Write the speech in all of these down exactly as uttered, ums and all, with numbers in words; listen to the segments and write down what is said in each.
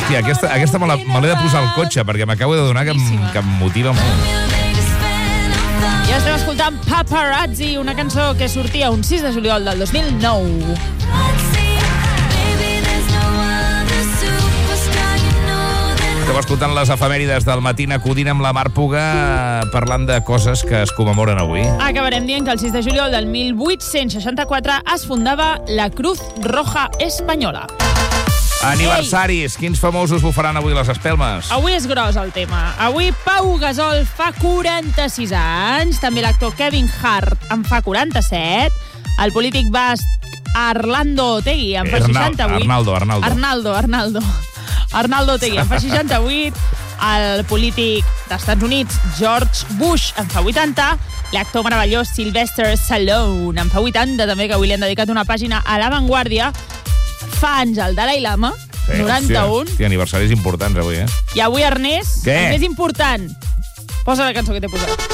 Hòstia, aquesta, aquesta me l'he de posar al cotxe, perquè m'acabo de donar que em, que em motiva molt. Ja estem escoltant Paparazzi, una cançó que sortia un sis de juliol del dos mil nou. Estem escoltant les efemèrides del matí acudint amb la Mar Puga parlant de coses que es commemoren avui. Acabarem dient que el sis de juliol del mil vuit-cents seixanta-quatre es fundava la Cruz Roja Espanyola. Aniversaris. Quins famosos bufaran avui les espelmes? Avui és gros el tema. Avui Pau Gasol fa quaranta-sis anys, també l'actor Kevin Hart en fa quaranta-set, el polític basc Arnaldo Otegi en fa Arnal- seixanta-vuit. Arnaldo, Arnaldo. Arnaldo, Arnaldo. Arnaldo Otegi en fa seixanta-vuit, el polític d'Estats Units George Bush en fa vuitanta, l'actor meravellós Sylvester Stallone en fa vuitanta, també, que avui li han dedicat una pàgina a La Vanguardia. Fa anys el Dalai Lama, Sí, noranta-un. Hòstia, hòstia, aniversaris importants avui, eh? I avui, Ernest, Què? el més important. Posa la cançó que t'he posat.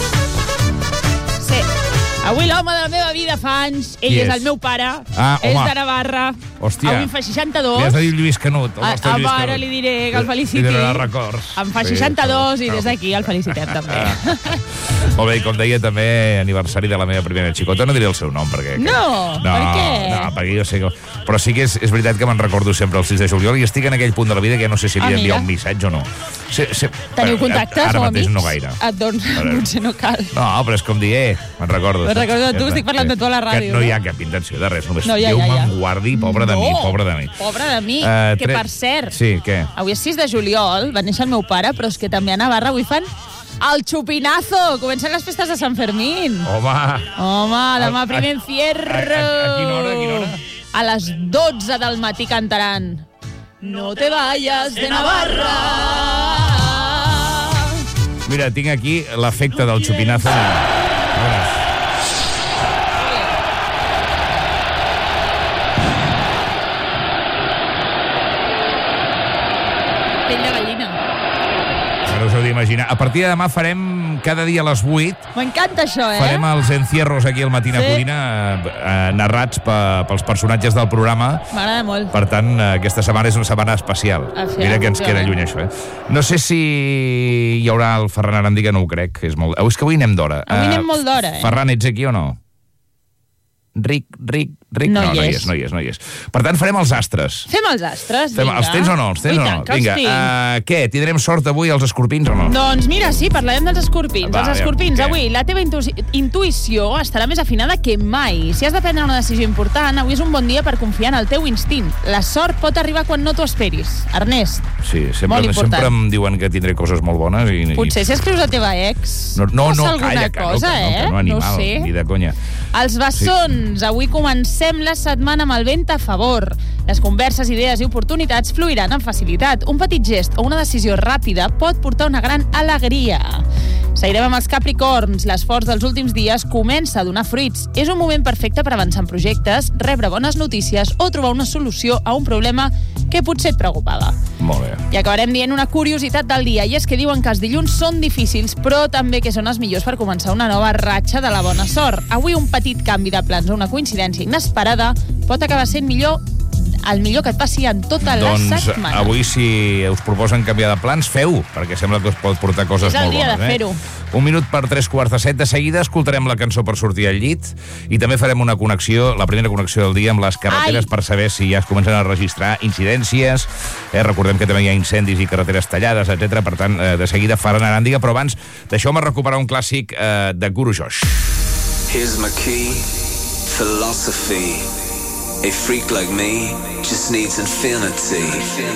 Sí. Avui l'home de la meva vida fa anys. Ell Qui és és? el meu pare. Ah, és home. de Navarra. Hòstia. Avui en fa seixanta-dos. Li has de dir Lluís Canut. el A, nostre a Lluís ara Canut. li diré que el feliciti. Li donarà records. En fa Sí, seixanta-dos i clar. des d'aquí el felicitem també. Molt bé, i com deia també, aniversari de la meva primera xicota. No diré el seu nom, perquè... No, no, per què? No, perquè jo sé que... Però sí que és, és veritat que me'n recordo sempre el sis de juliol i estic en aquell punt de la vida que no sé si li Ah, enviar mira. un missatge o no. Se, se, Teniu però, contactes Ara o mateix amics? no gaire. Ah, doncs potser no cal. No, però és com dir, eh, me'n recordo. Me'n recordo de tu, estic parlant de tu a la ràdio, Que no hi ha no? cap intenció de res, només No, ja, Déu ja, ja. me'n guardi, pobre de mi, No, pobre de mi. Pobre de mi, Eh, que tre- per cert, Sí, què? avui és sis de juliol, va néixer el meu pare, però és que també a Navarra avui fan el Chupinazo. Comencen les festes de Sant Fermín. Home, Home, demà A- primer a- encierro. a- a- a quina hora, a quina hora? A les dotze del matí cantaran No te vayas de Navarra. mira, tinc aquí l'efecte del xupinazo. A veure. Pell de gallina. Ara us heu d'imaginar. A partir de demà farem cada dia a les vuit M'encanta això, eh? farem els encierros aquí al Matina Sí. Codina eh, narrats pe, pels personatges del programa. M'agrada molt. Per tant, eh, aquesta setmana és una setmana especial. Efectivament. Mira que ens queda lluny, això, eh? No sé si hi haurà el Ferran Arandi, que no ho crec. Que és, molt... oh, és que avui anem d'hora. Avui anem molt d'hora, eh? Ferran, ets aquí o no? Ric, Ric, Ric... No no, hi no hi és. és, no hi és, no hi és. Per tant, farem els astres. Fem els astres, Fem, vinga. els tens o no? Els tens I o no? tant, que els Vinga, tinc. uh, què? Tindrem sort avui als escorpins o no? Doncs mira, sí, parlarem dels escorpins. Va, Els escorpins, què? avui, la teva intu intuïció estarà més afinada que mai. Si has de prendre una decisió important, avui és un bon dia per confiar en el teu instint. La sort pot arribar quan no t'ho esperis. Ernest, Sí, sempre, Molt important. sempre em diuen que tindré coses molt bones i... potser si escrius a teva ex, No, no, passa no, alguna calla, que cosa, no, que no, eh? que no, animal, no ho sé. ni de conya. Els bessons, avui comencem la setmana amb el vent a favor. Les converses, idees i oportunitats fluiran amb facilitat. Un petit gest o una decisió ràpida pot portar una gran alegria. Seguirem amb els Capricorns. L'esforç dels últims dies comença a donar fruits. És un moment perfecte per avançar en projectes, rebre bones notícies o trobar una solució a un problema que potser et preocupava. Molt bé. I acabarem dient una curiositat del dia, i és que diuen que els dilluns són difícils, però també que són els millors per començar una nova ratxa de la bona sort. Avui un petit canvi de plans o una coincidència inesperada pot acabar sent millor el millor que et passi en tota Doncs la setmana. avui, si us proposen canviar de plans, feu, perquè sembla que us pot portar coses És el molt dia bones. de fer-ho. Eh? Un minut per tres quarts de set. De seguida escoltarem la cançó per sortir al llit i també farem una connexió, la primera connexió del dia amb les carreteres Ai. per saber si ja es comencen a registrar incidències. Eh, recordem que també hi ha incendis i carreteres tallades, etcètera. Per tant, eh, de seguida faran aràndiga, però abans deixeu-me recuperar un clàssic eh, de Guru Josh. Here's my key, philosophy. A freak like me just needs infinity.